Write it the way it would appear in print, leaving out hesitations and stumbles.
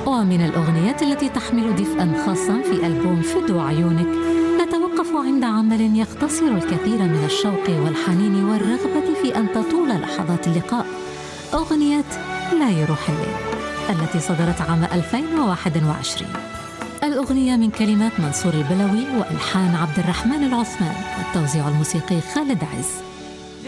ومن الأغنيات التي تحمل دفئاً خاصاً في ألبوم فدوا عيونك نتوقف عند عمل يختصر الكثير من الشوق والحنين والرغبة في أن تطول لحظات اللقاء، أغنية لا يروح الليل التي صدرت عام 2021. الأغنية من كلمات منصور البلوي وألحان عبد الرحمن العثمان والتوزيع الموسيقي خالد عز.